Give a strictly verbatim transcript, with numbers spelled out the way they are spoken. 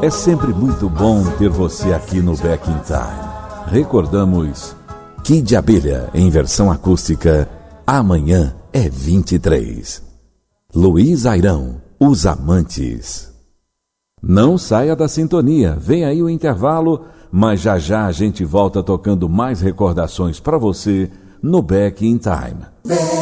É sempre muito bom ter você aqui no Back in Time. Recordamos Kid de Abelha em versão acústica. Amanhã é vinte e três. Luiz Airão, Os Amantes. Não saia da sintonia, vem aí o intervalo, mas já já a gente volta tocando mais recordações para você no Back in Time.